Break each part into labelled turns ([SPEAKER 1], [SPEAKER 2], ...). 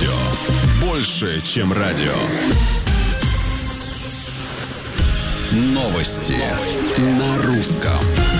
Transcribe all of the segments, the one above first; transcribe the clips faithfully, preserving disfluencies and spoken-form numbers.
[SPEAKER 1] Радио. Больше, чем радио. Новости на русском.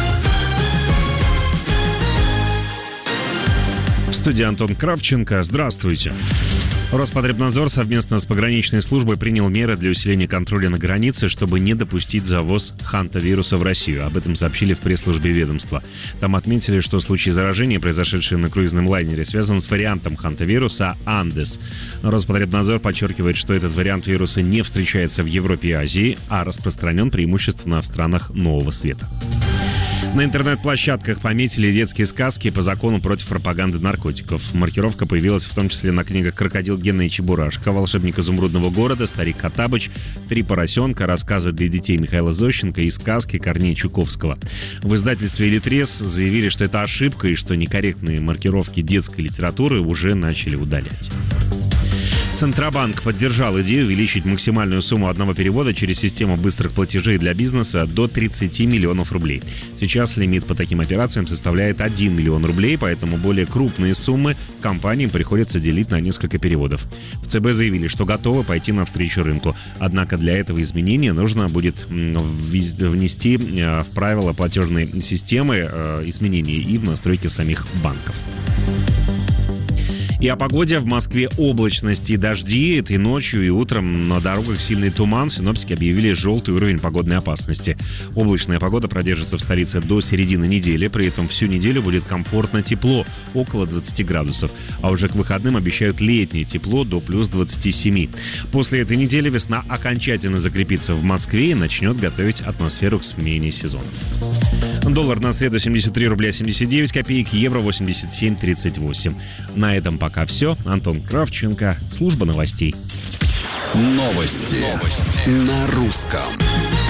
[SPEAKER 2] В студии Антон Кравченко. Здравствуйте. Роспотребнадзор совместно с пограничной службой принял меры для усиления контроля на границе, чтобы не допустить завоз хантавируса в Россию. Об этом сообщили в пресс-службе ведомства. Там отметили, что случай заражения, произошедший на круизном лайнере, связан с вариантом хантавируса Андес. Роспотребнадзор подчеркивает, что этот вариант вируса не встречается в Европе и Азии, а распространен преимущественно в странах Нового Света. На интернет-площадках пометили детские сказки по закону против пропаганды наркотиков. Маркировка появилась в том числе на книгах «Крокодил Гена и Чебурашка», «Волшебник изумрудного города», «Старик Хоттабыч», «Три поросенка», рассказы для детей Михаила Зощенко и сказки Корнея Чуковского. В издательстве «Литрес» заявили, что это ошибка и что некорректные маркировки детской литературы уже начали удалять. Центробанк поддержал идею увеличить максимальную сумму одного перевода через систему быстрых платежей для бизнеса до тридцать миллионов рублей. Сейчас лимит по таким операциям составляет один миллион рублей, поэтому более крупные суммы компаниям приходится делить на несколько переводов. В ЦБ заявили, что готовы пойти навстречу рынку. Однако для этого изменения нужно будет внести в правила платежной системы изменения и в настройки самих банков. И о погоде. В Москве облачность и дожди. Этой ночью и утром на дорогах сильный туман. Синоптики объявили желтый уровень погодной опасности. Облачная погода продержится в столице до середины недели. При этом всю неделю будет комфортно тепло, около двадцати градусов. А уже к выходным обещают летнее тепло до плюс двадцати семи. После этой недели весна окончательно закрепится в Москве и начнет готовить атмосферу к смене сезонов. Доллар на среду семьдесят три рубля семьдесят девять копеек, евро восемьдесят семь тридцать восемь. На этом пока все. Антон Кравченко, служба новостей.
[SPEAKER 1] Новости, Новости. На русском.